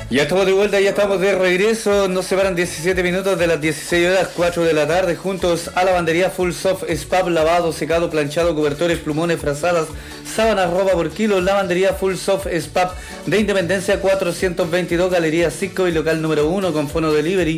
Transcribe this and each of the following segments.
Ya estamos de vuelta, ya estamos de regreso. Nos separan 17 minutos de las 16 horas, 4 de la tarde, juntos a lavandería Full Soft Spap, lavado, secado, planchado, cobertores, plumones, frazadas, sábanas, ropa por kilo. Lavandería Full Soft Spap de Independencia 422, Galería Cisco y local número 1 con fono delivery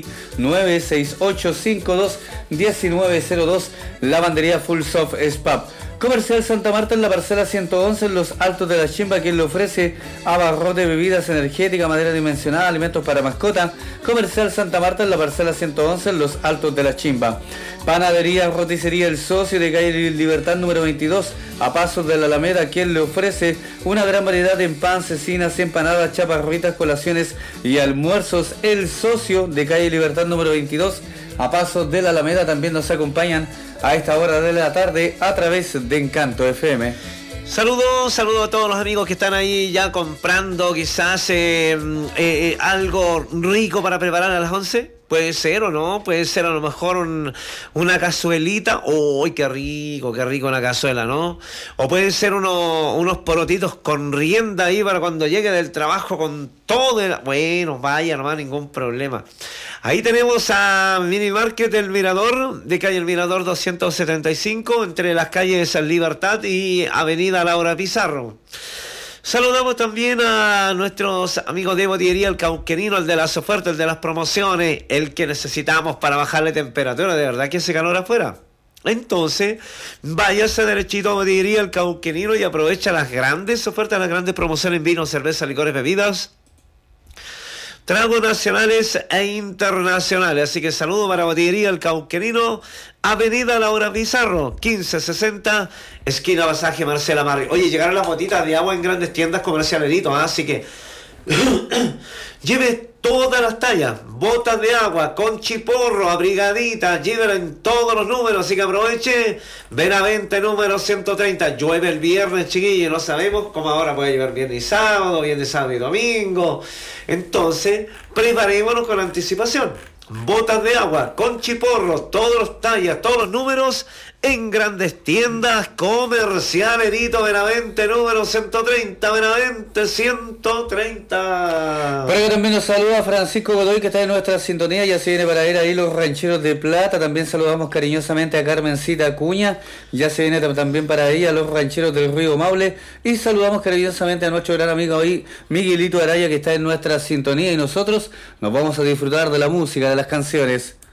968521902. Lavandería Full Soft Spap. Comercial Santa Marta en la parcela 111 en los Altos de la Chimba, quien le ofrece abarrote, bebidas energéticas, madera dimensionada, alimentos para mascota. Comercial Santa Marta en la parcela 111 en los Altos de la Chimba. Panadería Roticería El Socio de calle Libertad número 22 a pasos de la Alameda, quien le ofrece una gran variedad en pan, cecinas, empanadas, chaparritas, colaciones y almuerzos. El Socio de calle Libertad número 22 a pasos de la Alameda también nos acompañan a esta hora de la tarde a través de Encanto FM. Saludos a todos los amigos que están ahí ya comprando quizás algo rico para preparar a las 11. Puede ser o no, puede ser a lo mejor una cazuelita. ¡Uy, qué rico una cazuela!, ¿no? O pueden ser unos porotitos con rienda ahí para cuando llegue del trabajo con todo. Bueno, vaya, no hay ningún problema. Ahí tenemos a Mini Market El Mirador, de calle El Mirador 275, entre las calles Libertad y Avenida Laura Pizarro. Saludamos también a nuestros amigos de Botillería El Cauquenino, el de las ofertas, el de las promociones, el que necesitamos para bajarle temperatura, de verdad que hace calor afuera. Entonces, váyase derechito a Botillería El Cauquenino y aprovecha las grandes ofertas, las grandes promociones en vino, cerveza, licores, bebidas, tragos nacionales e internacionales. Así que saludo para Botillería El Cauquenino, Avenida Laura Pizarro, 1560, esquina Pasaje Marcela Marri. Oye, llegaron las botitas de agua en grandes tiendas comerciales, así que lleve todas las tallas, botas de agua, con chiporro, abrigaditas, llévela en todos los números, así que aproveche. Benavente número 130, llueve el viernes, chiquillos, no sabemos cómo ahora puede llover viernes y sábado y domingo. Entonces, preparémonos con anticipación. Botas de agua, con chiporro, todas las tallas, todos los números, en grandes tiendas comerciales. Benavente número 130, Benavente 130. Por acá también nos saluda Francisco Godoy, que está en nuestra sintonía, ya se viene para ver ahí los rancheros de plata. También saludamos cariñosamente a Carmencita Acuña, ya se viene también para ella los rancheros del Río Maule. Y saludamos cariñosamente a nuestro gran amigo hoy, Miguelito Araya, que está en nuestra sintonía, y nosotros nos vamos a disfrutar de la música, de las canciones.